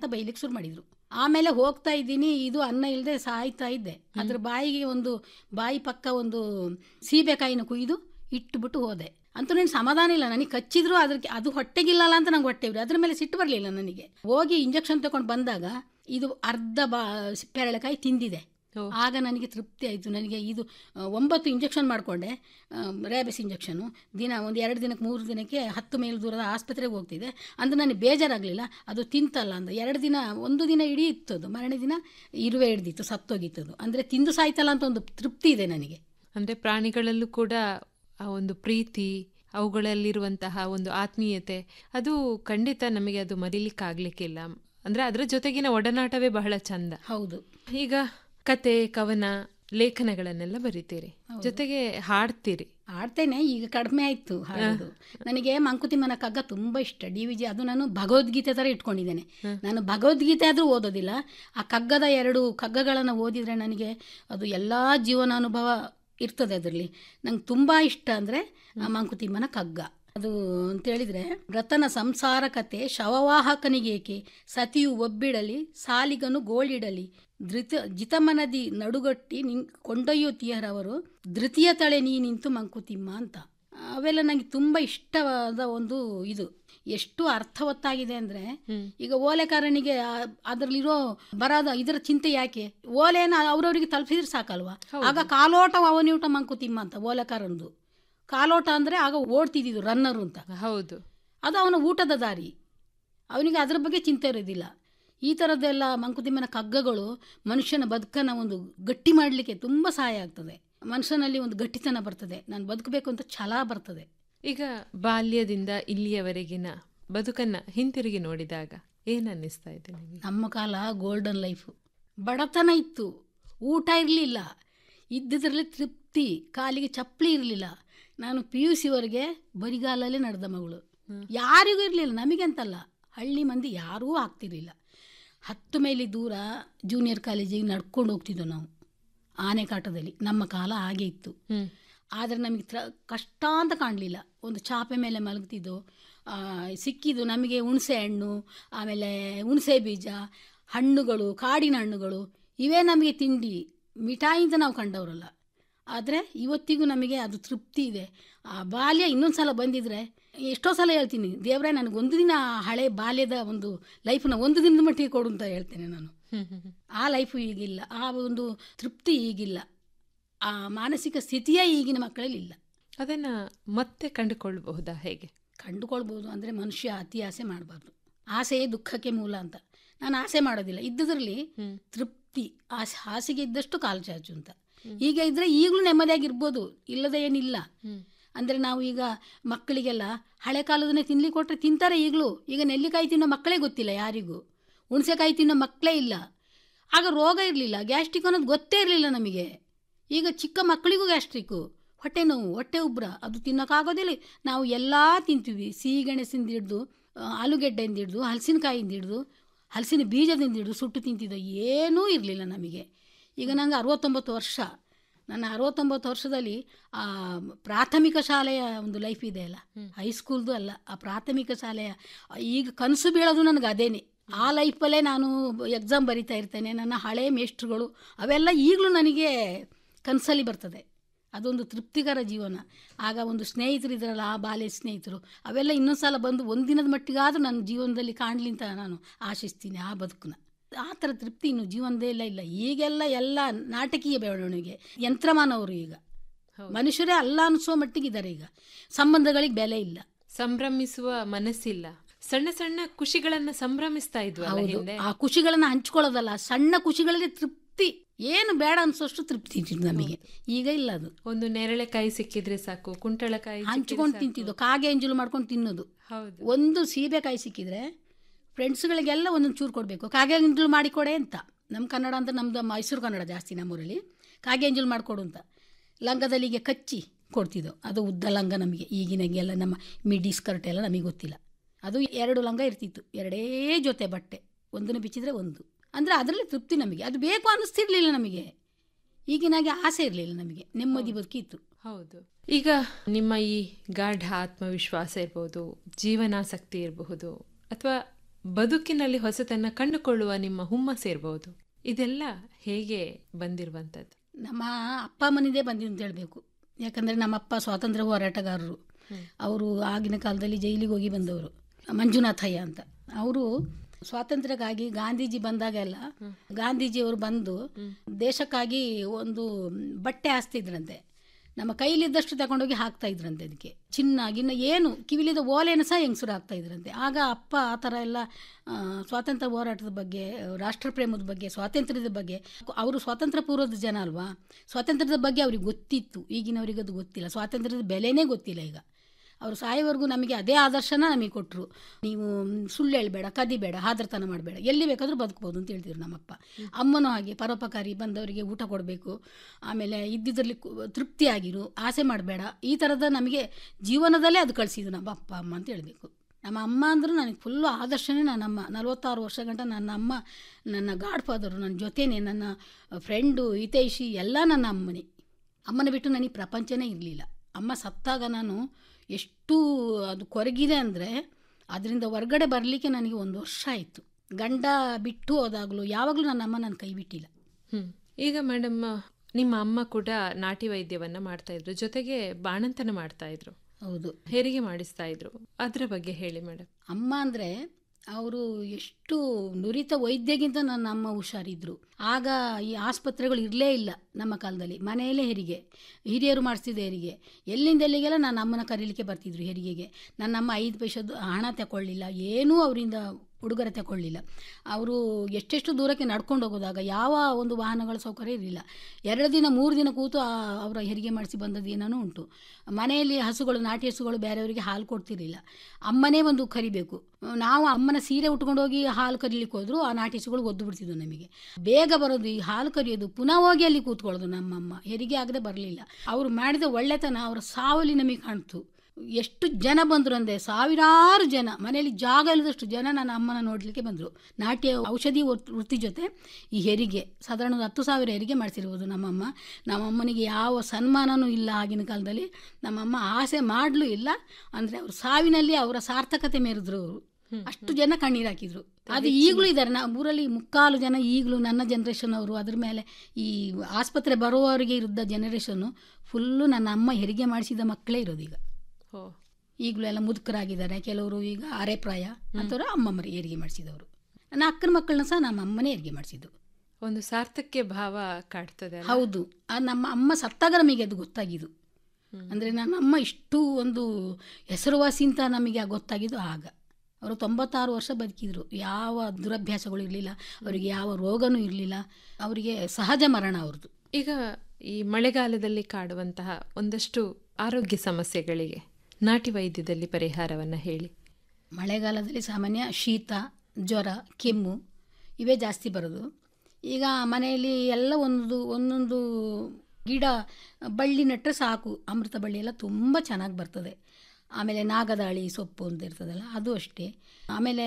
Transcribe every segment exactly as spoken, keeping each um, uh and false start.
ಅಂತ ಬೈಲಿಕ್ಕೆ ಶುರು ಮಾಡಿದರು. ಆಮೇಲೆ ಹೋಗ್ತಾ ಇದ್ದೀನಿ, ಇದು ಅನ್ನ ಇಲ್ಲದೆ ಸಾಯ್ತಾ ಇದ್ದೆ. ಅದ್ರ ಬಾಯಿಗೆ ಒಂದು ಬಾಯಿ ಪಕ್ಕ ಒಂದು ಸೀಬೆಕಾಯಿನ ಕುಯ್ದು ಇಟ್ಟುಬಿಟ್ಟು ಹೋದೆ. ಅಂತೂ ನೀನು ಸಮಾಧಾನ ಇಲ್ಲ, ನನಗೆ ಕಚ್ಚಿದ್ರು ಅದಕ್ಕೆ ಅದು ಹೊಟ್ಟೆಗಿಲ್ಲಲ್ಲ ಅಂತ ನಂಗೆ ಹೊಟ್ಟೆ ಅದ್ರ ಮೇಲೆ ಸಿಟ್ಟು ಬರಲಿಲ್ಲ ನನಗೆ. ಹೋಗಿ ಇಂಜೆಕ್ಷನ್ ತಗೊಂಡು ಬಂದಾಗ ಇದು ಅರ್ಧ ಬಾ ಪೇರಳೆಕಾಯಿ ತಿಂದಿದೆ. ಆಗ ನನಗೆ ತೃಪ್ತಿ ಆಯಿತು. ನನಗೆ ಇದು ಒಂಬತ್ತು ಇಂಜೆಕ್ಷನ್ ಮಾಡಿಕೊಂಡೆ, ರ್ಯಾಬಿಸ್ ಇಂಜೆಕ್ಷನು. ದಿನ ಒಂದು ಎರಡು ದಿನಕ್ಕೆ ಮೂರು ದಿನಕ್ಕೆ ಹತ್ತು ಮೈಲ್ ದೂರದ ಆಸ್ಪತ್ರೆಗೆ ಹೋಗ್ತಿದ್ದೆ. ಅಂದರೆ ನನಗೆ ಬೇಜಾರಾಗಲಿಲ್ಲ, ಅದು ತಿಂತಲ್ಲ ಅಂದ. ಎರಡು ದಿನ ಒಂದು ದಿನ ಇಡೀ ಇತ್ತದು, ಮಾರನೇ ದಿನ ಇರುವೆ ಹಿಡ್ದಿತ್ತು, ಸತ್ತೋಗಿತ್ತದು. ಅಂದರೆ ತಿಂದು ಸಾಯ್ತಲ್ಲ ಅಂತ ಒಂದು ತೃಪ್ತಿ ಇದೆ ನನಗೆ. ಅಂದರೆ ಪ್ರಾಣಿಗಳಲ್ಲೂ ಕೂಡ ಆ ಒಂದು ಪ್ರೀತಿ, ಅವುಗಳಲ್ಲಿರುವಂತಹ ಒಂದು ಆತ್ಮೀಯತೆ, ಅದು ಖಂಡಿತ ನಮಗೆ ಅದು ಮರೀಲಿಕ್ಕಾಗಲಿಕ್ಕಿಲ್ಲ. ಅಂದರೆ ಅದರ ಜೊತೆಗಿನ ಒಡನಾಟವೇ ಬಹಳ ಚಂದ. ಹೌದು. ಈಗ ಕತೆ, ಕವನ, ಲೇಖನಗಳನ್ನೆಲ್ಲ ಬರೀತೀರಿ, ಜೊತೆಗೆ ಹಾಡ್ತೀರಿ. ಹಾಡ್ತೇನೆ, ಈಗ ಕಡಿಮೆ ಆಯಿತು ಹಾಡೋದು. ನನಗೆ ಮಂಕುತಿಮ್ಮನ ಕಗ್ಗ ತುಂಬ ಇಷ್ಟ, ಡಿ ವಿ ಜಿ. ಅದು ನಾನು ಭಗವದ್ಗೀತೆ ಥರ ಇಟ್ಕೊಂಡಿದ್ದೇನೆ. ನಾನು ಭಗವದ್ಗೀತೆ ಆದರೂ ಓದೋದಿಲ್ಲ, ಆ ಕಗ್ಗದ ಎರಡು ಕಗ್ಗಗಳನ್ನು ಓದಿದರೆ ನನಗೆ ಅದು ಎಲ್ಲ ಜೀವನಾನುಭವ ಇರ್ತದೆ ಅದರಲ್ಲಿ. ನಂಗೆ ತುಂಬ ಇಷ್ಟ ಅಂದರೆ ಮಂಕುತಿಮ್ಮನ ಕಗ್ಗ. ಅದು ಅಂತೇಳಿದರೆ, ವ್ರತನ ಸಂಸಾರ ಕತೆ ಶವವಾಹಕನಿಗೇಕೆ, ಸತಿಯು ಒಬ್ಬಿಡಲಿ ಸಾಲಿಗನು ಗೋಳಿಡಲಿ, ಧೃತ ಜಿತಮನದಿ ನಡುಗಟ್ಟಿ ನಿನ್ ಕೊಂಡೊಯ್ಯುತ್ತೀಯರವರು, ಧೃತಿಯ ತಳೆ ನೀ ನಿಂತು ಮಂಕುತಿಮ್ಮ ಅಂತ. ಅವೆಲ್ಲ ನನಗೆ ತುಂಬ ಇಷ್ಟವಾದ ಒಂದು ಇದು. ಎಷ್ಟು ಅರ್ಥವತ್ತಾಗಿದೆ ಅಂದರೆ, ಈಗ ಓಲೆಕಾರನಿಗೆ ಅದರಲ್ಲಿರೋ ಬರಾದ ಇದರ ಚಿಂತೆ ಯಾಕೆ, ಓಲೆನ ಅವ್ರವ್ರಿಗೆ ತಲುಪಿದ್ರೆ ಸಾಕಲ್ವಾ. ಆಗ ಕಾಲೋಟ ಅವನಿಯೂಟ ಮಂಕುತಿಮ್ಮ ಅಂತ ಓಲೆಕಾರನದು. ಕಾಲೋಟ ಅಂದರೆ ಆಗ ಓಡ್ತಿದ್ದು ರನ್ನರು ಅಂತ. ಹೌದು, ಅದು ಅವನ ಊಟದ ದಾರಿ. ಅವನಿಗೆ ಅದರ ಬಗ್ಗೆ ಚಿಂತೆ ಇರೋದಿಲ್ಲ. ಈ ಥರದ್ದೆಲ್ಲ ಮಂಕುತಿಮ್ಮನ ಕಗ್ಗಗಳು ಮನುಷ್ಯನ ಬದುಕನ್ನು ಒಂದು ಗಟ್ಟಿ ಮಾಡಲಿಕ್ಕೆ ತುಂಬ ಸಹಾಯ ಆಗ್ತದೆ. ಮನುಷ್ಯನಲ್ಲಿ ಒಂದು ಗಟ್ಟಿತನ ಬರ್ತದೆ, ನಾನು ಬದುಕಬೇಕು ಅಂತ ಛಲ ಬರ್ತದೆ. ಈಗ ಬಾಲ್ಯದಿಂದ ಇಲ್ಲಿಯವರೆಗಿನ ಬದುಕನ್ನು ಹಿಂತಿರುಗಿ ನೋಡಿದಾಗ ಏನು ಅನ್ನಿಸ್ತಾ ಇದೆ ನಿಮಗೆ? ನಮ್ಮ ಕಾಲ ಗೋಲ್ಡನ್ ಲೈಫು. ಬಡತನ ಇತ್ತು, ಊಟ ಇರಲಿಲ್ಲ, ಇದ್ದಿದ್ರಲ್ಲಿ ತೃಪ್ತಿ, ಕಾಲಿಗೆ ಚಪ್ಪಲಿ ಇರಲಿಲ್ಲ. ನಾನು ಪಿ ಯು ಸಿವರೆಗೆ ಬರಿಗಾಲಲ್ಲೇ ನಡೆದ ಮಗಳು. ಯಾರಿಗೂ ಇರಲಿಲ್ಲ, ನಮಗೆಂತಲ್ಲ, ಹಳ್ಳಿ ಮಂದಿ ಯಾರೂ ಆಗ್ತಿರಲಿಲ್ಲ. ಹತ್ತು ಮೈಲಿ ದೂರ ಜೂನಿಯರ್ ಕಾಲೇಜಿಗೆ ನಡ್ಕೊಂಡು ಹೋಗ್ತಿದ್ದೋ ನಾವು, ಆನೆಕಾಟದಲ್ಲಿ. ನಮ್ಮ ಕಾಲ ಹಾಗೆ ಇತ್ತು. ಆದರೆ ನಮಗೆ ತ್ರ ಕಷ್ಟ ಅಂತ ಕಾಣಲಿಲ್ಲ. ಒಂದು ಚಾಪೆ ಮೇಲೆ ಮಲಗ್ತಿದ್ದೋ, ಸಿಕ್ಕಿದ್ದು ನಮಗೆ ಹುಣಸೆ ಹಣ್ಣು, ಆಮೇಲೆ ಹುಣಸೆ ಬೀಜ, ಹಣ್ಣುಗಳು, ಕಾಡಿನ ಹಣ್ಣುಗಳು, ಇವೇ ನಮಗೆ ತಿಂಡಿ, ಮಿಠಾಯಿ ಅಂತ ನಾವು ಕಂಡವರಲ್ಲ. ಆದರೆ ಇವತ್ತಿಗೂ ನಮಗೆ ಅದು ತೃಪ್ತಿ ಇದೆ. ಆ ಬಾಲ್ಯ ಇನ್ನೊಂದು ಸಲ ಬಂದಿದ್ರೆ, ಎಷ್ಟೋ ಸಲ ಹೇಳ್ತೀನಿ, ದೇವರೇ ನನಗೊಂದು ದಿನ ಹಳೆ ಬಾಲ್ಯದ ಒಂದು ಲೈಫ್ನ ಒಂದು ದಿನದ ಮಟ್ಟಿಗೆ ಕೊಡು ಅಂತ ಹೇಳ್ತೇನೆ ನಾನು. ಆ ಲೈಫು ಈಗಿಲ್ಲ, ಆ ಒಂದು ತೃಪ್ತಿ ಈಗಿಲ್ಲ, ಆ ಮಾನಸಿಕ ಸ್ಥಿತಿಯೇ ಈಗಿನ ಮಕ್ಕಳಲ್ಲಿ ಇಲ್ಲ. ಅದನ್ನು ಮತ್ತೆ ಕಂಡುಕೊಳ್ಳಬಹುದಾ? ಹೇಗೆ ಕಂಡುಕೊಳ್ಬೋದು ಅಂದರೆ, ಮನುಷ್ಯ ಅತಿ ಆಸೆ ಮಾಡಬಾರ್ದು. ಆಸೆಯೇ ದುಃಖಕ್ಕೆ ಮೂಲ ಅಂತ. ನಾನು ಆಸೆ ಮಾಡೋದಿಲ್ಲ, ಇದ್ದದ್ರಲ್ಲಿ ತೃಪ್ತಿ. ಆಸೆ ಹಾಸಿಗೆ ಇದ್ದಷ್ಟು ಕಾಲು ಚಾಚು ಅಂತ. ಈಗ ಇದ್ರೆ ಈಗಲೂ ನೆಮ್ಮದಿಯಾಗಿರ್ಬೋದು, ಇಲ್ಲದೆ ಏನಿಲ್ಲ. ಅಂದರೆ ನಾವು ಈಗ ಮಕ್ಕಳಿಗೆಲ್ಲ ಹಳೆ ಕಾಲದನ್ನೇ ತಿನ್ಲಿಕ್ಕೆ ಕೊಟ್ಟರೆ ತಿಂತಾರೆ ಈಗಲೂ. ಈಗ ನೆಲ್ಲಿಕಾಯಿ ತಿನ್ನೋ ಮಕ್ಕಳೇ ಗೊತ್ತಿಲ್ಲ ಯಾರಿಗೂ, ಹುಣಸೆಕಾಯಿ ತಿನ್ನೋ ಮಕ್ಕಳೇ ಇಲ್ಲ. ಆಗ ರೋಗ ಇರಲಿಲ್ಲ, ಗ್ಯಾಸ್ಟ್ರಿಕ್ ಅನ್ನೋದು ಗೊತ್ತೇ ಇರಲಿಲ್ಲ ನಮಗೆ. ಈಗ ಚಿಕ್ಕ ಮಕ್ಕಳಿಗೂ ಗ್ಯಾಸ್ಟ್ರಿಕ್ಕು, ಹೊಟ್ಟೆ ನೋವು, ಹೊಟ್ಟೆ ಉಬ್ಬರ, ಅದು ತಿನ್ನೋಕ್ಕಾಗೋದಿಲ್ಲ. ನಾವು ಎಲ್ಲ ತಿಂತೀವಿ, ಸಿಹಿಗೆಣಸಿಂದ ಹಿಡಿದು, ಆಲೂಗೆಡ್ಡೆಯಿಂದ ಹಿಡಿದು, ಹಲಸಿನಕಾಯಿಂದ ಹಿಡಿದು, ಹಲಸಿನ ಬೀಜದಿಂದ ಹಿಡಿದು ಸುಟ್ಟು ತಿಂತಿದ್ದೋ, ಏನೂ ಇರಲಿಲ್ಲ ನಮಗೆ. ಈಗ ನಂಗೆ ಅರವತ್ತೊಂಬತ್ತು ವರ್ಷ. ನನ್ನ ಅರವತ್ತೊಂಬತ್ತು ವರ್ಷದಲ್ಲಿ ಆ ಪ್ರಾಥಮಿಕ ಶಾಲೆಯ ಒಂದು ಲೈಫ್ ಇದೆ ಅಲ್ಲ, ಹೈಸ್ಕೂಲ್ದು ಅಲ್ಲ, ಆ ಪ್ರಾಥಮಿಕ ಶಾಲೆಯ ಈಗ ಕನಸು ಬೀಳೋದು ನನಗೆ ಅದೇನೆ. ಆ ಲೈಫಲ್ಲೇ ನಾನು ಎಕ್ಸಾಮ್ ಬರಿತಾ ಇರ್ತೇನೆ. ನನ್ನ ಹಳೆ ಮೇಷ್ಟ್ರುಗಳು ಅವೆಲ್ಲ ಈಗಲೂ ನನಗೆ ಕನಸಲ್ಲಿ ಬರ್ತದೆ. ಅದೊಂದು ತೃಪ್ತಿಕರ ಜೀವನ. ಆಗ ಒಂದು ಸ್ನೇಹಿತರು ಇದ್ರಲ್ಲ, ಆ ಬಾಲ್ಯ ಸ್ನೇಹಿತರು, ಅವೆಲ್ಲ ಇನ್ನೊಂದು ಸಲ ಬಂದು ಒಂದಿನದ ಮಟ್ಟಿಗಾದರೂ ನನ್ನ ಜೀವನದಲ್ಲಿ ಕಾಣಲಿ ಅಂತ ನಾನು ಆಶಿಸ್ತೀನಿ ಆ ಬದುಕನ್ನ. ಆ ಥರ ತೃಪ್ತಿ ಇನ್ನು ಜೀವನದೇ ಇಲ್ಲ ಇಲ್ಲ ಈಗೆಲ್ಲ ಎಲ್ಲ ನಾಟಕೀಯ ಬೆಳವಣಿಗೆ, ಯಂತ್ರಮಾನವರು. ಈಗ ಮನುಷ್ಯರೇ ಅಲ್ಲ ಅನಿಸೋ ಮಟ್ಟಿಗಿದ್ದಾರೆ. ಈಗ ಸಂಬಂಧಗಳಿಗೆ ಬೆಲೆ ಇಲ್ಲ, ಸಂಭ್ರಮಿಸುವ ಮನಸ್ಸಿಲ್ಲ. ಸಣ್ಣ ಸಣ್ಣ ಖುಷಿಗಳನ್ನ ಸಂಭ್ರಮಿಸ್ತಾ ಇದ್ವು. ಆ ಖುಷಿಗಳನ್ನ ಹಂಚ್ಕೊಳ್ಳೋದಲ್ಲ, ಸಣ್ಣ ಖುಷಿಗಳಲ್ಲಿ ತೃಪ್ತಿ, ಏನು ಬೇಡ ಅನ್ಸೋಷ್ಟು ತೃಪ್ತಿ ಇಟ್ಟಿದ್ದು ನಮಗೆ. ಈಗ ಇಲ್ಲ. ಅದು ಒಂದು ನೆರಳೆಕಾಯಿ ಸಿಕ್ಕಿದ್ರೆ ಸಾಕು, ಕುಂಟಳಕಾಯಿ ಹಂಚ್ಕೊಂಡು ತಿಂತಿದ್ದು, ಕಾಗೆ ಎಂಜಲು ಮಾಡ್ಕೊಂಡು ತಿನ್ನೋದು. ಒಂದು ಸೀಬೆಕಾಯಿ ಸಿಕ್ಕಿದ್ರೆ ಫ್ರೆಂಡ್ಸ್ಗಳಿಗೆಲ್ಲ ಒಂದೊಂದು ಚೂರು ಕೊಡಬೇಕು, ಕಾಗೆ ಎಂಜಲು ಮಾಡಿಕೊಡೆ ಅಂತ. ನಮ್ಮ ಕನ್ನಡ ಅಂತ, ನಮ್ಮದು ಮೈಸೂರು ಕನ್ನಡ ಜಾಸ್ತಿ ನಮ್ಮೂರಲ್ಲಿ. ಕಾಗೆ ಎಂಜಲು ಮಾಡಿಕೊಡು ಅಂತ ಲಂಗದಲ್ಲಿಗೆ ಕಚ್ಚಿ ಕೊಡ್ತಿದ್ದೋ. ಅದು ಉದ್ದ ಲಂಗ ನಮಗೆ, ಈಗಿನಾಗೆಲ್ಲ ನಮ್ಮ ಮಿಡಿ ಸ್ಕರ್ಟ್ ಎಲ್ಲ ನಮಗೆ ಗೊತ್ತಿಲ್ಲ. ಅದು ಎರಡು ಲಂಗ ಇರ್ತಿತ್ತು, ಎರಡೇ ಜೊತೆ ಬಟ್ಟೆ, ಒಂದನ್ನು ಬಿಚ್ಚಿದ್ರೆ ಒಂದು. ಅಂದರೆ ಅದರಲ್ಲಿ ತೃಪ್ತಿ ನಮಗೆ. ಅದು ಬೇಕು ಅನ್ನಿಸ್ತಿರ್ಲಿಲ್ಲ ನಮಗೆ. ಈಗಿನಾಗೆ ಆಸೆ ಇರಲಿಲ್ಲ ನಮಗೆ, ನೆಮ್ಮದಿ ಬದುಕಿತ್ತು. ಹೌದು. ಈಗ ನಿಮ್ಮ ಈ ಗಾಢ ಆತ್ಮವಿಶ್ವಾಸ ಇರ್ಬೋದು, ಜೀವನಾಸಕ್ತಿ ಇರಬಹುದು, ಅಥವಾ ಬದುಕಿನಲ್ಲಿ ಹೊಸತನ್ನ ಕಂಡುಕೊಳ್ಳುವ ನಿಮ್ಮ ಹುಮ್ಮಸ್ ಇರ್ಬೋದು. ಇದೆಲ್ಲ ಹೇಗೆ ಬಂದಿರುವಂಥದ್ದು? ನಮ್ಮ ಅಪ್ಪ ಅಮ್ಮನಿಂದೇ ಬಂದಿದ್ದು ಅಂತ ಹೇಳಬೇಕು. ಯಾಕಂದರೆ ನಮ್ಮಪ್ಪ ಸ್ವಾತಂತ್ರ್ಯ ಹೋರಾಟಗಾರರು. ಅವರು ಆಗಿನ ಕಾಲದಲ್ಲಿ ಜೈಲಿಗೆ ಹೋಗಿ ಬಂದವರು. ಮಂಜುನಾಥಯ್ಯ ಅಂತ. ಅವರು ಸ್ವಾತಂತ್ರ್ಯಕ್ಕಾಗಿ ಗಾಂಧೀಜಿ ಬಂದಾಗೆಲ್ಲ ಗಾಂಧೀಜಿಯವರು ಬಂದು ದೇಶಕ್ಕಾಗಿ ಒಂದು ಬಟ್ಟೆ ಹಾಸ್ತಿದ್ರಂತೆ. ನಮ್ಮ ಕೈಲಿದ್ದಷ್ಟು ತಗೊಂಡೋಗಿ ಹಾಕ್ತಾ ಇದ್ರಂತೆ. ಅದಕ್ಕೆ ಚಿನ್ನ ಗಿನ್ನ ಏನು ಕಿವಿಲಿದ ಓಲೆಯನ್ನು ಸಹ ಹೆಂಗಸರು ಹಾಕ್ತಾ ಇದ್ರಂತೆ. ಆಗ ಅಪ್ಪ ಆ ಥರ ಎಲ್ಲ ಸ್ವಾತಂತ್ರ್ಯ ಹೋರಾಟದ ಬಗ್ಗೆ, ರಾಷ್ಟ್ರಪ್ರೇಮದ ಬಗ್ಗೆ, ಸ್ವಾತಂತ್ರ್ಯದ ಬಗ್ಗೆ, ಅವರು ಸ್ವಾತಂತ್ರ್ಯ ಪೂರ್ವದ ಜನ ಅಲ್ವಾ, ಸ್ವಾತಂತ್ರ್ಯದ ಬಗ್ಗೆ ಅವ್ರಿಗೆ ಗೊತ್ತಿತ್ತು. ಈಗಿನವ್ರಿಗೆ ಅದು ಗೊತ್ತಿಲ್ಲ, ಸ್ವಾತಂತ್ರ್ಯದ ಬೆಲೆನೇ ಗೊತ್ತಿಲ್ಲ. ಈಗ ಅವರು ಸಾಯೋವರೆಗೂ ನಮಗೆ ಅದೇ ಆದರ್ಶನ ನಮಗೆ ಕೊಟ್ಟರು. ನೀವು ಸುಳ್ಳು ಹೇಳಬೇಡ, ಕದಿಬೇಡ, ಹಾದರ್ತನ ಮಾಡಬೇಡ, ಎಲ್ಲಿ ಬೇಕಾದರೂ ಬದುಕ್ಬೋದು ಅಂತ ಹೇಳ್ತಿದ್ರು ನಮ್ಮಪ್ಪ. ಅಮ್ಮನೂ ಹಾಗೆ ಪರೋಪಕಾರಿ, ಬಂದವರಿಗೆ ಊಟ ಕೊಡಬೇಕು, ಆಮೇಲೆ ಇದ್ದಿದ್ರಲ್ಲಿ ತೃಪ್ತಿಯಾಗಿರು, ಆಸೆ ಮಾಡಬೇಡ, ಈ ಥರದ ನಮಗೆ ಜೀವನದಲ್ಲೇ ಅದು ಕಳಿಸಿದ್ದು ನಮ್ಮ ಅಪ್ಪ ಅಮ್ಮ ಅಂತ ಹೇಳಬೇಕು. ನಮ್ಮ ಅಮ್ಮ ಅಂದರೂ ನನಗೆ ಫುಲ್ಲು ಆದರ್ಶನೇ. ನನ್ನಮ್ಮ ನಲವತ್ತಾರು ವರ್ಷ ಗಂಟ ನನ್ನ ಅಮ್ಮ ನನ್ನ ಗಾಡ್ ಫಾದರು, ನನ್ನ ಜೊತೆನೇ, ನನ್ನ ಫ್ರೆಂಡು, ಹಿತೈಷಿ ಎಲ್ಲ ನನ್ನ ಅಮ್ಮನೇ. ಅಮ್ಮನ ಬಿಟ್ಟು ನನಗೆ ಪ್ರಪಂಚನೇ ಇರಲಿಲ್ಲ. ಅಮ್ಮ ಸತ್ತಾಗ ನಾನು ಎಷ್ಟು ಅದು ಕೊರಗಿದೆ ಅಂದರೆ ಅದರಿಂದ ಹೊರಗಡೆ ಬರಲಿಕ್ಕೆ ನನಗೆ ಒಂದು ವರ್ಷ ಆಯಿತು. ಗಂಡ ಬಿಟ್ಟು ಹೋದಾಗಲೂ ಯಾವಾಗಲೂ ನನ್ನ ಅಮ್ಮ ನನ್ನ ಕೈ ಬಿಟ್ಟಿಲ್ಲ. ಹ್ಞೂ ಈಗ ಮೇಡಮ್, ನಿಮ್ಮ ಅಮ್ಮ ಕೂಡ ನಾಟಿ ವೈದ್ಯವನ್ನು ಮಾಡ್ತಾಯಿದ್ರು, ಜೊತೆಗೆ ಬಾಣಂತನ ಮಾಡ್ತಾಯಿದ್ರು. ಹೌದು, ಹೆರಿಗೆ ಮಾಡಿಸ್ತಾ ಇದ್ರು. ಅದರ ಬಗ್ಗೆ ಹೇಳಿ ಮೇಡಮ್. ಅಮ್ಮ ಅಂದರೆ ಅವರು ಎಷ್ಟು ನುರಿತ ವೈದ್ಯಗಿಂತ ನನ್ನ ಅಮ್ಮ ಹುಷಾರಿದ್ರು. ಆಗ ಈ ಆಸ್ಪತ್ರೆಗಳು ಇರಲೇ ಇಲ್ಲ ನಮ್ಮ ಕಾಲದಲ್ಲಿ. ಮನೆಯಲ್ಲೇ ಹೆರಿಗೆ, ಹಿರಿಯರು ಮಾಡಿಸ್ತಿದ್ದೆ ಹೆರಿಗೆ. ಎಲ್ಲಿಂದ ಎಲ್ಲಿಗೆಲ್ಲ ನನ್ನ ಅಮ್ಮನ ಕರೀಲಿಕ್ಕೆ ಬರ್ತಿದ್ರು ಹೆರಿಗೆಗೆ. ನನ್ನಮ್ಮ ಐದು ಪೈಸದ್ದು ಹಣ ತಗೊಳ್ಳಿಲ್ಲ, ಏನೂ ಅವರಿಂದ ಉಡುಗೊರೆ ತಗೊಳ್ಳಿಲ್ಲ. ಅವರು ಎಷ್ಟೆಷ್ಟು ದೂರಕ್ಕೆ ನಡ್ಕೊಂಡು ಹೋಗೋದಾಗ ಯಾವ ಒಂದು ವಾಹನಗಳ ಸೌಕರ್ಯ ಇರಲಿಲ್ಲ. ಎರಡು ದಿನ ಮೂರು ದಿನ ಕೂತು ಅವರ ಹೆರಿಗೆ ಮಾಡಿಸಿ ಬಂದದ್ದು ಏನೋ ಉಂಟು. ಮನೆಯಲ್ಲಿ ಹಸುಗಳು, ನಾಟಿ ಹಸುಗಳು ಬೇರೆಯವರಿಗೆ ಹಾಲು ಕೊಡ್ತಿರಲಿಲ್ಲ. ಅಮ್ಮನೇ ಒಂದು ಕರಿಬೇಕು. ನಾವು ಅಮ್ಮನ ಸೀರೆ ಉಟ್ಕೊಂಡು ಹೋಗಿ ಹಾಲು ಕರೀಲಿಕ್ಕೆ ಹೋದ್ರು ಆ ನಾಟಿ ಹಸುಗಳು ಒದ್ದು ಬಿಡ್ತಿದ್ವು ನಮಗೆ. ಬೇಗ ಬರೋದು, ಈ ಹಾಲು ಕರಿಯೋದು, ಪುನಃ ಹೋಗಿ ಅಲ್ಲಿ ಕೂತ್ಕೊಳ್ಳೋದು. ನಮ್ಮಮ್ಮ ಹೆರಿಗೆ ಆಗದೆ ಬರಲಿಲ್ಲ. ಅವರು ಮಾಡಿದ ಒಳ್ಳೆತನ ಅವರ ಸಾವಲ್ಲಿ ನಮಗೆ ಕಾಣ್ತು. ಎಷ್ಟು ಜನ ಬಂದರು ಅಂದರೆ ಸಾವಿರಾರು ಜನ, ಮನೆಯಲ್ಲಿ ಜಾಗ ಇಲ್ಲದಷ್ಟು ಜನ ನನ್ನ ಅಮ್ಮನ ನೋಡಲಿಕ್ಕೆ ಬಂದರು. ನಾಟ್ಯ ಔಷಧಿ ವೃತ್ತಿ ಜೊತೆ ಈ ಹೆರಿಗೆ ಸಾಧಾರಣ ಹತ್ತು ಸಾವಿರ ಹೆರಿಗೆ ಮಾಡಿಸಿರ್ಬೋದು ನಮ್ಮಮ್ಮ. ನಮ್ಮಮ್ಮನಿಗೆ ಯಾವ ಸನ್ಮಾನವೂ ಇಲ್ಲ ಆಗಿನ ಕಾಲದಲ್ಲಿ. ನಮ್ಮಮ್ಮ ಆಸೆ ಮಾಡಲೂ ಇಲ್ಲ. ಅಂದರೆ ಅವರು ಸಾವಿನಲ್ಲಿ ಅವರ ಸಾರ್ಥಕತೆ ಮೆರೆದ್ರು. ಅವರು ಅಷ್ಟು ಜನ ಕಣ್ಣೀರು ಹಾಕಿದ್ರು. ಅದು ಈಗಲೂ ಇದ್ದಾರೆ. ನಾ ಊರಲ್ಲಿ ಮುಕ್ಕಾಲು ಜನ ಈಗಲೂ ನನ್ನ ಜನ್ರೇಷನ್ ಅವರು. ಅದ್ರ ಮೇಲೆ ಈ ಆಸ್ಪತ್ರೆ ಬರುವವರಿಗೆ ಇದ್ದ ಜನ್ರೇಷನ್ನು ಫುಲ್ಲು ನನ್ನ ಅಮ್ಮ ಹೆರಿಗೆ ಮಾಡಿಸಿದ ಮಕ್ಕಳೇ ಇರೋದು. ಈಗ ಈಗಲೂ ಎಲ್ಲ ಮುದುಕರಾಗಿದ್ದಾರೆ. ಕೆಲವರು ಈಗ ಅರೆಪ್ರಾಯ ಅಂಥವ್ರು ಅಮ್ಮಮ್ಮರಿ ಹೆರಿಗೆ ಮಾಡಿಸಿದವರು. ನನ್ನ ಅಕ್ಕನ ಮಕ್ಕಳನ್ನ ಸಹ ನಮ್ಮ ಅಮ್ಮನೇ ಹೆರಿಗೆ ಮಾಡಿಸಿದ್ದು. ಒಂದು ಸಾರ್ಥಕ್ಯ ಭಾವ ಕಾಡ್ತದೆ. ಹೌದು, ಅದು ನಮ್ಮ ಅಮ್ಮ ಸತ್ತಾಗ ನಮಗೆ ಅದು ಗೊತ್ತಾಗಿದ್ದು. ಅಂದರೆ ನನ್ನ ಅಮ್ಮ ಇಷ್ಟು ಒಂದು ಹೆಸರುವಾಸಿ ಅಂತ ನಮಗೆ ಗೊತ್ತಾಗಿದ್ದು ಆಗ. ಅವರು ತೊಂಬತ್ತಾರು ವರ್ಷ ಬದುಕಿದ್ರು. ಯಾವ ದುರಭ್ಯಾಸಗಳು ಇರಲಿಲ್ಲ ಅವರಿಗೆ, ಯಾವ ರೋಗನೂ ಇರಲಿಲ್ಲ ಅವರಿಗೆ. ಸಹಜ ಮರಣ ಅವ್ರದ್ದು. ಈಗ ಈ ಮಳೆಗಾಲದಲ್ಲಿ ಕಾಡುವಂತಹ ಒಂದಷ್ಟು ಆರೋಗ್ಯ ಸಮಸ್ಯೆಗಳಿಗೆ ನಾಟಿ ವೈದ್ಯದಲ್ಲಿ ಪರಿಹಾರವನ್ನು ಹೇಳಿ. ಮಳೆಗಾಲದಲ್ಲಿ ಸಾಮಾನ್ಯ ಶೀತ, ಜ್ವರ, ಕೆಮ್ಮು ಇವೇ ಜಾಸ್ತಿ ಬರೋದು. ಈಗ ಮನೆಯಲ್ಲಿ ಎಲ್ಲ ಒಂದು ಒಂದೊಂದು ಗಿಡ ಬಳ್ಳಿ ನೆಟ್ಟರೆ ಸಾಕು, ಅಮೃತ ಬಳ್ಳಿ ಎಲ್ಲ ತುಂಬ ಚೆನ್ನಾಗಿ ಬರ್ತದೆ. ಆಮೇಲೆ ನಾಗದಾಳಿ ಸೊಪ್ಪು ಅಂತ ಇರ್ತದಲ್ಲ ಅದು ಅಷ್ಟೇ. ಆಮೇಲೆ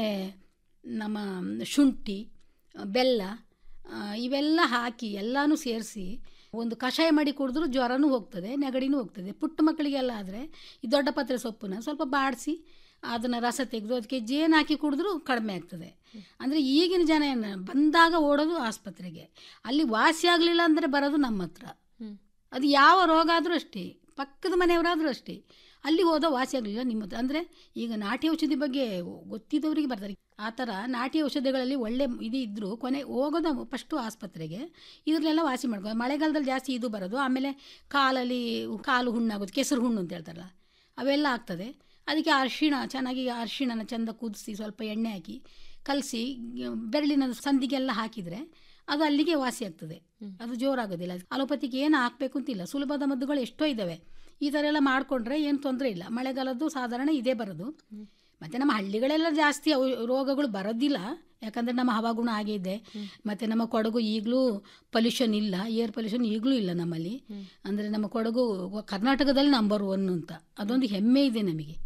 ನಮ್ಮ ಶುಂಠಿ, ಬೆಲ್ಲ ಇವೆಲ್ಲ ಹಾಕಿ ಎಲ್ಲನೂ ಸೇರಿಸಿ ಒಂದು ಕಷಾಯ ಮಾಡಿ ಕುಡಿದ್ರೂ ಜ್ವರನೂ ಹೋಗ್ತದೆ, ನೆಗಡಿನೂ ಹೋಗ್ತದೆ. ಪುಟ್ಟ ಮಕ್ಕಳಿಗೆಲ್ಲ ಆದರೆ ಈ ದೊಡ್ಡ ಪತ್ರೆ ಸೊಪ್ಪನ್ನ ಸ್ವಲ್ಪ ಬಾಡಿಸಿ ಅದನ್ನು ರಸ ತೆಗೆದು ಅದಕ್ಕೆ ಜೇನು ಹಾಕಿ ಕುಡಿದ್ರೂ ಕಡಿಮೆ ಆಗ್ತದೆ. ಅಂದರೆ ಈಗಿನ ಜನ ಏನು ಬಂದಾಗ ಓಡೋದು ಆಸ್ಪತ್ರೆಗೆ, ಅಲ್ಲಿ ವಾಸಿ ಆಗಲಿಲ್ಲ ಅಂದರೆ ಬರೋದು ನಮ್ಮ ಹತ್ರ. ಅದು ಯಾವ ರೋಗ ಆದರೂ ಅಷ್ಟೇ, ಪಕ್ಕದ ಮನೆಯವರಾದರೂ ಅಷ್ಟೇ, ಅಲ್ಲಿ ಹೋದ ವಾಸಿ ಆಗಲಿಲ್ಲ ನಿಮ್ಮ ಹತ್ರ. ಅಂದರೆ ಈಗ ನಾಟಿ ಔಷಧಿ ಬಗ್ಗೆ ಗೊತ್ತಿದ್ದವರಿಗೆ ಬರ್ತಾರೆ. ಆ ಥರ ನಾಟಿ ಔಷಧಿಗಳಲ್ಲಿ ಒಳ್ಳೆ ಇದು ಇದ್ದರೂ ಕೊನೆ ಹೋಗೋದು ಫಸ್ಟು ಆಸ್ಪತ್ರೆಗೆ. ಇದರಲ್ಲೆಲ್ಲ ವಾಸಿ ಮಾಡ್ಬೋದು. ಮಳೆಗಾಲದಲ್ಲಿ ಜಾಸ್ತಿ ಇದು ಬರೋದು. ಆಮೇಲೆ ಕಾಲಲ್ಲಿ ಕಾಲು ಹುಣ್ಣಾಗೋದು, ಕೆಸರು ಹುಣ್ಣು ಅಂತ ಹೇಳ್ತಾರಲ್ಲ, ಅವೆಲ್ಲ ಆಗ್ತದೆ. ಅದಕ್ಕೆ ಅರಿಶಿಣ ಚೆನ್ನಾಗಿ ಅರಿಶಿಣನ ಚೆಂದ ಕುದಿಸಿ ಸ್ವಲ್ಪ ಎಣ್ಣೆ ಹಾಕಿ ಕಲಸಿ ಬೆರಳಿನ ಸಂದಿಗೆಲ್ಲ ಹಾಕಿದರೆ ಅದು ಅಲ್ಲಿಗೆ ವಾಸಿ ಆಗ್ತದೆ. ಅದು ಜೋರಾಗೋದಿಲ್ಲ. ಅಲೋಪತಿಗೆ ಏನು ಹಾಕಬೇಕು ಅಂತಿಲ್ಲ, ಸುಲಭದ ಮದ್ದುಗಳು ಎಷ್ಟೋ ಇದ್ದಾವೆ. ಈ ಥರ ಎಲ್ಲ ಮಾಡಿಕೊಂಡ್ರೆ ಏನು ತೊಂದರೆ ಇಲ್ಲ. ಮಳೆಗಾಲದ್ದು ಸಾಧಾರಣ ಇದೇ ಬರೋದು. ಮತ್ತು ನಮ್ಮ ಹಳ್ಳಿಗಳೆಲ್ಲ ಜಾಸ್ತಿ ಅವು ರೋಗಗಳು ಬರೋದಿಲ್ಲ, ಯಾಕಂದರೆ ನಮ್ಮ ಹವಾಗುಣ ಹಾಗೆ ಇದೆ. ಮತ್ತು ನಮ್ಮ ಕೊಡಗು ಈಗಲೂ ಪೊಲ್ಯೂಷನ್ ಇಲ್ಲ, ಏರ್ ಪೊಲ್ಯೂಷನ್ ಈಗಲೂ ಇಲ್ಲ ನಮ್ಮಲ್ಲಿ. ಅಂದರೆ ನಮ್ಮ ಕೊಡಗು ಕರ್ನಾಟಕದಲ್ಲಿ ನಂಬರ್ ಒನ್ ಅಂತ ಅದೊಂದು ಹೆಮ್ಮೆ ಇದೆ ನಮಗೆ.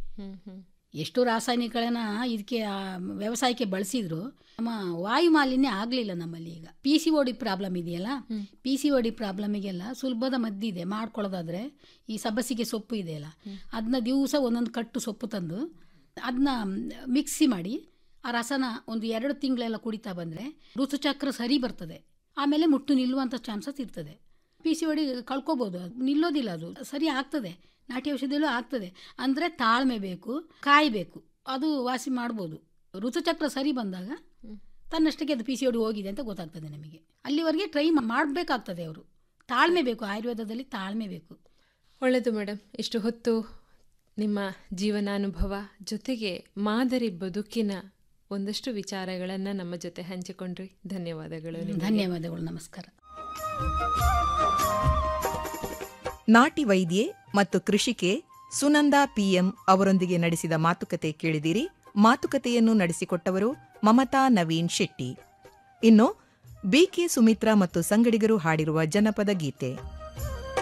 ಎಷ್ಟು ರಾಸಾಯನಿಕಗಳನ್ನ ಇದಕ್ಕೆ ವ್ಯವಸಾಯಕ್ಕೆ ಬಳಸಿದ್ರು ನಮ್ಮ ವಾಯು ಮಾಲಿನ್ಯ ಆಗಲಿಲ್ಲ ನಮ್ಮಲ್ಲಿ. ಈಗ P C O D problem ಇದೆಯಲ್ಲ, ಪಿ ಸಿ ಓ ಡಿ ಪ್ರಾಬ್ಲಮಿಗೆಲ್ಲ ಸುಲಭದ ಮದ್ದಿದೆ ಮಾಡ್ಕೊಳ್ಳೋದಾದರೆ. ಈ ಸಬ್ಬಸಿಗೆ ಸೊಪ್ಪು ಇದೆಯಲ್ಲ, ಅದನ್ನ ದಿವಸ ಒಂದೊಂದು ಕಟ್ಟು ಸೊಪ್ಪು ತಂದು ಅದನ್ನ ಮಿಕ್ಸಿ ಮಾಡಿ ಆ ರಸನ ಒಂದು ಎರಡು ತಿಂಗಳೆಲ್ಲ ಕುಡಿತಾ ಬಂದರೆ ಋತುಚಕ್ರ ಸರಿ ಬರ್ತದೆ. ಆಮೇಲೆ ಮುಟ್ಟು ನಿಲ್ಲುವಂಥ ಚಾನ್ಸಸ್ ಇರ್ತದೆ. ಪಿ ಸಿ ಒಡಿ ಕಳ್ಕೊಬೋದು, ಅದು ನಿಲ್ಲೋದಿಲ್ಲ, ಅದು ಸರಿ ಆಗ್ತದೆ. ನಾಟಿ ಔಷಧಿಯಲ್ಲೂ ಆಗ್ತದೆ. ಅಂದರೆ ತಾಳ್ಮೆ ಬೇಕು, ಕಾಯಬೇಕು, ಅದು ವಾಸಿ ಮಾಡ್ಬೋದು. ಋತುಚಕ್ರ ಸರಿ ಬಂದಾಗ ತನ್ನಷ್ಟಕ್ಕೆ ಅದು ಪಿ ಸಿ ಒಡಿ ಹೋಗಿದೆ ಅಂತ ಗೊತ್ತಾಗ್ತದೆ ನಮಗೆ. ಅಲ್ಲಿವರೆಗೆ ಟ್ರೈ ಮಾಡಬೇಕಾಗ್ತದೆ. ಅವರು ತಾಳ್ಮೆ ಬೇಕು, ಆಯುರ್ವೇದದಲ್ಲಿ ತಾಳ್ಮೆ ಬೇಕು. ಒಳ್ಳೆಯದು ಮೇಡಮ್, ಇಷ್ಟು ಹೊತ್ತು ನಿಮ್ಮ ಜೀವನಾನುಭವ ಜೊತೆಗೆ ಮಾದರಿ ಬದುಕಿನ ಒಂದಷ್ಟು ವಿಚಾರಗಳನ್ನು ನಮ್ಮ ಜೊತೆ ಹಂಚಿಕೊಂಡ್ರಿ. ಧನ್ಯವಾದಗಳು. ಧನ್ಯವಾದಗಳು, ನಮಸ್ಕಾರ. ನಾಟಿ ವೈದ್ಯೆ ಮತ್ತು ಕೃಷಿಕೆ ಸುನಂದಾ ಪಿಎಂ ಅವರೊಂದಿಗೆ ನಡೆಸಿದ ಮಾತುಕತೆ ಕೇಳಿದಿರಿ. ಮಾತುಕತೆಯನ್ನು ನಡೆಸಿಕೊಟ್ಟವರು ಮಮತಾ ನವೀನ್ ಶೆಟ್ಟಿ. ಇನ್ನು ಬಿಕೆ ಸುಮಿತ್ರಾ ಮತ್ತು ಸಂಗಡಿಗರು ಹಾಡಿರುವ ಜನಪದ ಗೀತೆ.